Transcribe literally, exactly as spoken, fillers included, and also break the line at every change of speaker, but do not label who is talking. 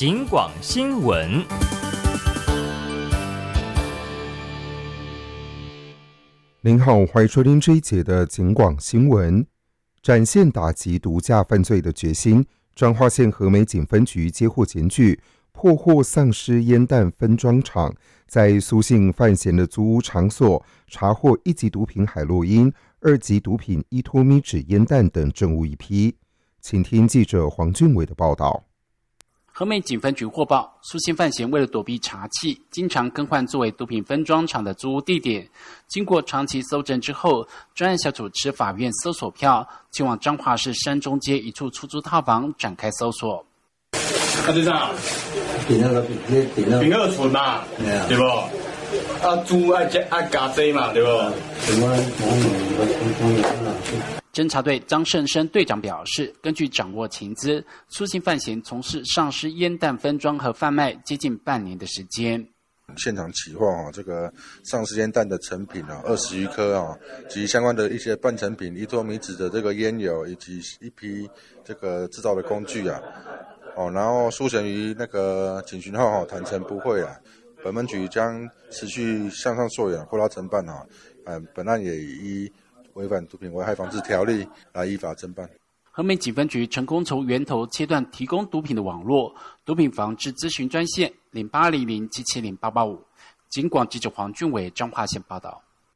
警广新闻。
您好，欢迎收听这一节的警广新闻。展现打击毒驾犯罪的决心，彰化县和美警分局接获检举，破获丧尸烟弹分装厂，在苏姓范闲的租屋场所查获一级毒品海洛因、二级毒品依托咪酯烟弹等证物一批。请听记者黄俊伟的报道。
和美警分局获报，苏姓范闲为了躲避查缉，经常更换作为毒品分装厂的租屋地点。经过长期搜证之后，专案小组持法院搜索票，前往彰化市山中街一处出租套房展开搜索。
啊，队长，
顶那个顶那
顶二寸嘛，对不？啊，猪爱加爱加济嘛，对不？
什么
侦查队张胜生队长表示，根据掌握情资，苏姓范闲从事丧尸烟弹分装和贩卖接近半年的时间。
现场起获啊，这个丧尸烟弹的成品啊，二十余颗啊，及相关的一些半成品依托咪酯的这个烟油，以及一批这个制造的工具啊，哦，然后诉嫌于那个警询后哈，坦诚不讳啊。本分局将持续向上溯源，扩大侦办啊，嗯，本案也依违反毒品危害防治条例来依法侦办。
和美警分局成功从源头切断提供毒品的网络，毒品防治咨询专线零八零零七七零八八五。警广记者黄俊伟彰化县报道。